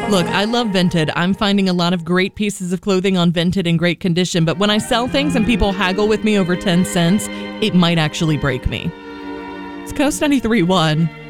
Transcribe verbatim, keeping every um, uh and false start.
Look, I love Vinted. I'm finding a lot of great pieces of clothing on Vinted in great condition, but when I sell things and people haggle with me over ten cents, it might actually break me. It's Coast ninety-three point one.